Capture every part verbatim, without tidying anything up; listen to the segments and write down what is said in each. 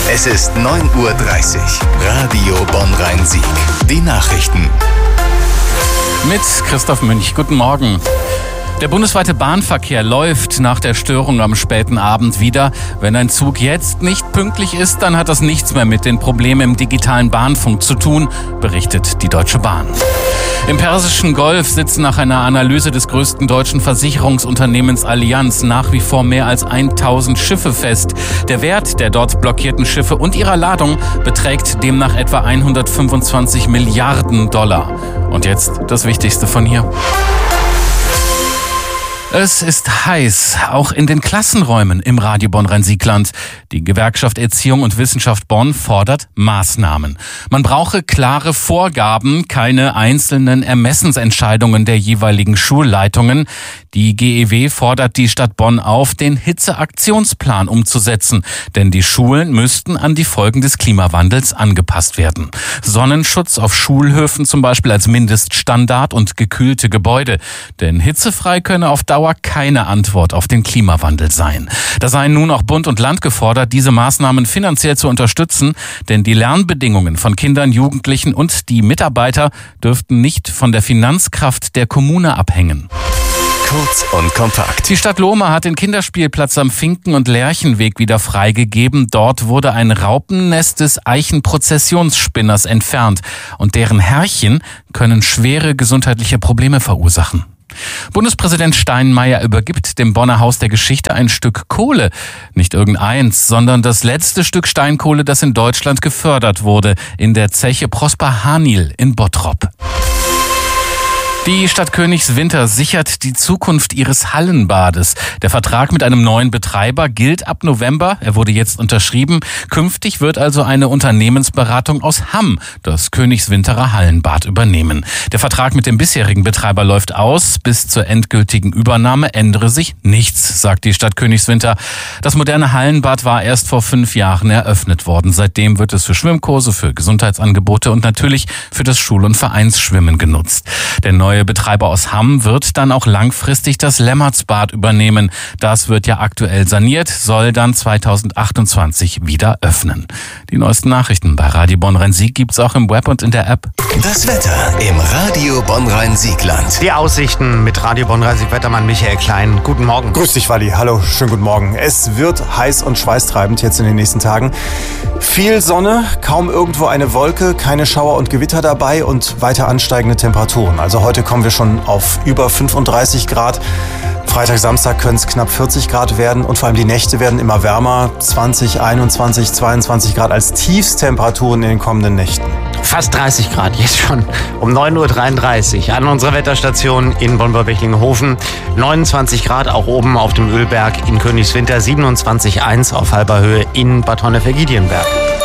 Es ist neun Uhr dreißig. Radio Bonn-Rhein-Sieg. Die Nachrichten. Mit Christoph Münch. Guten Morgen. Der bundesweite Bahnverkehr läuft nach der Störung am späten Abend wieder. Wenn ein Zug jetzt nicht pünktlich ist, dann hat das nichts mehr mit den Problemen im digitalen Bahnfunk zu tun, berichtet die Deutsche Bahn. Im Persischen Golf sitzen nach einer Analyse des größten deutschen Versicherungsunternehmens Allianz nach wie vor mehr als tausend Schiffe fest. Der Wert der dort blockierten Schiffe und ihrer Ladung beträgt demnach etwa hundertfünfundzwanzig Milliarden Dollar. Und jetzt das Wichtigste von hier. Es ist heiß, auch in den Klassenräumen im Radio Bonn-Rhein-Sieg-Land. Die Gewerkschaft Erziehung und Wissenschaft Bonn fordert Maßnahmen. Man brauche klare Vorgaben, keine einzelnen Ermessensentscheidungen der jeweiligen Schulleitungen. Die G E W fordert die Stadt Bonn auf, den Hitzeaktionsplan umzusetzen, denn die Schulen müssten an die Folgen des Klimawandels angepasst werden. Sonnenschutz auf Schulhöfen zum Beispiel als Mindeststandard und gekühlte Gebäude, denn hitzefrei könne auf Dauer keine Antwort auf den Klimawandel sein. Da seien nun auch Bund und Land gefordert, diese Maßnahmen finanziell zu unterstützen, denn die Lernbedingungen von Kindern, Jugendlichen und die Mitarbeiter dürften nicht von der Finanzkraft der Kommune abhängen. Kurz und kompakt. Die Stadt Lohmar hat den Kinderspielplatz am Finken- und Lerchenweg wieder freigegeben. Dort wurde ein Raupennest des Eichenprozessionsspinners entfernt und deren Herrchen können schwere gesundheitliche Probleme verursachen. Bundespräsident Steinmeier übergibt dem Bonner Haus der Geschichte ein Stück Kohle. Nicht irgendeins, sondern das letzte Stück Steinkohle, das in Deutschland gefördert wurde, in der Zeche Prosper Haniel in Bottrop. Die Stadt Königswinter sichert die Zukunft ihres Hallenbades. Der Vertrag mit einem neuen Betreiber gilt ab November. Er wurde jetzt unterschrieben. Künftig wird also eine Unternehmensberatung aus Hamm das Königswinterer Hallenbad übernehmen. Der Vertrag mit dem bisherigen Betreiber läuft aus. Bis zur endgültigen Übernahme ändere sich nichts, sagt die Stadt Königswinter. Das moderne Hallenbad war erst vor fünf Jahren eröffnet worden. Seitdem wird es für Schwimmkurse, für Gesundheitsangebote und natürlich für das Schul- und Vereinsschwimmen genutzt. Der neue Der Betreiber aus Hamm wird dann auch langfristig das Lemmertsbad übernehmen. Das wird ja aktuell saniert, soll dann zweitausendachtundzwanzig wieder öffnen. Die neuesten Nachrichten bei Radio Bonn-Rhein-Sieg gibt's auch im Web und in der App. Das Wetter im Radio Bonn-Rhein-Sieg-Land. Die Aussichten mit Radio Bonn-Rhein-Sieg-Wettermann Michael Klein. Guten Morgen. Grüß dich, Walli. Hallo, schönen guten Morgen. Es wird heiß und schweißtreibend jetzt in den nächsten Tagen. Viel Sonne, kaum irgendwo eine Wolke, keine Schauer und Gewitter dabei und weiter ansteigende Temperaturen. Also heute kommen wir schon auf über fünfunddreißig Grad. Freitag, Samstag können es knapp vierzig Grad werden und vor allem die Nächte werden immer wärmer. zwanzig, einundzwanzig, zweiundzwanzig Grad als Tiefstemperaturen in den kommenden Nächten. Fast dreißig Grad jetzt schon um neun Uhr dreiunddreißig an unserer Wetterstation in Bonn-Böblingen-Hofen. neunundzwanzig Grad auch oben auf dem Ölberg in Königswinter, siebenundzwanzig Komma eins auf halber Höhe in Bad Honnef-Ergiedienberg.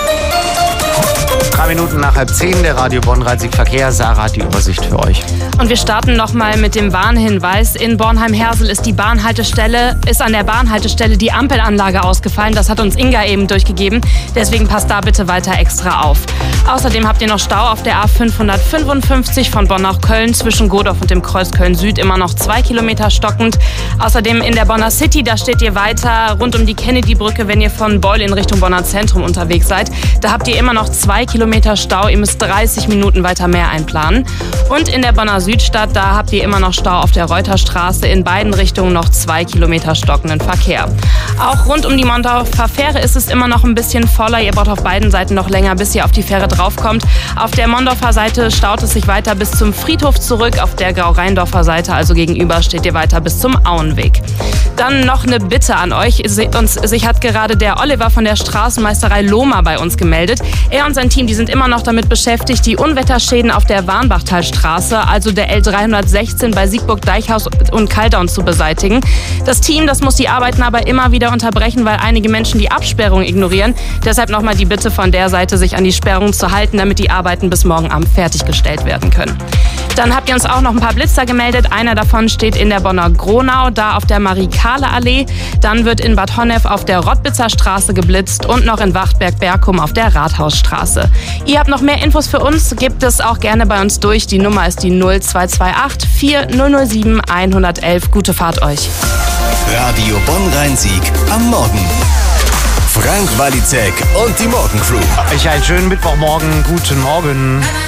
Drei Minuten nach halb zehn, der Radio Bonn-Rhein-Sieg Verkehr. Sarah hat die Übersicht für euch. Und wir starten nochmal mit dem Warnhinweis. In Bornheim-Hersel ist die Bahnhaltestelle, ist an der Bahnhaltestelle die Ampelanlage ausgefallen. Das hat uns Inga eben durchgegeben. Deswegen passt da bitte weiter extra auf. Außerdem habt ihr noch Stau auf der A fünfhundertfünfundfünfzig von Bonn nach Köln zwischen Godorf und dem Kreuz Köln-Süd, immer noch zwei Kilometer stockend. Außerdem in der Bonner City, da steht ihr weiter rund um die Kennedy-Brücke, wenn ihr von Beul in Richtung Bonner Zentrum unterwegs seid. Da habt ihr immer noch zwei Kilometer Stau. Ihr müsst dreißig Minuten weiter mehr einplanen. Und in der Bonner Südstadt, da habt ihr immer noch Stau auf der Reuterstraße. In beiden Richtungen noch zwei Kilometer stockenden Verkehr. Auch rund um die Mondorfer Fähre ist es immer noch ein bisschen voller. Ihr braucht auf beiden Seiten noch länger, bis ihr auf die Fähre draufkommt. Auf der Mondorfer Seite staut es sich weiter bis zum Friedhof zurück. Auf der Grau-Rheindorfer Seite, also gegenüber, steht ihr weiter bis zum Auenweg. Dann noch eine Bitte an euch. Sich hat gerade der Oliver von der Straßenmeisterei Lohmar bei uns gemeldet. Er und sein Team, die sind immer noch damit beschäftigt, die Unwetterschäden auf der Warnbachtalstraße, also der L dreihundertsechzehn bei Siegburg-Deichhaus und Kaltdown zu beseitigen. Das Team, das muss die Arbeiten aber immer wieder unterbrechen, weil einige Menschen die Absperrung ignorieren. Deshalb nochmal die Bitte von der Seite, sich an die Sperrung zu halten, damit die Arbeiten bis morgen Abend fertiggestellt werden können. Dann habt ihr uns auch noch ein paar Blitzer gemeldet. Einer davon steht in der Bonner Gronau, da auf der Marie-Kahle-Allee. Dann wird in Bad Honnef auf der Rottbitzer Straße geblitzt und noch in Wachtberg-Berkum auf der Rathausstraße. Ihr habt noch mehr Infos für uns, gebt es auch gerne bei uns durch. Die Nummer ist die null zwei zwei acht vier null null sieben eins eins eins. Gute Fahrt euch. Radio Bonn-Rhein-Sieg am Morgen. Frank Walizek und die Morgencrew. Euch einen schönen Mittwochmorgen. Guten Morgen.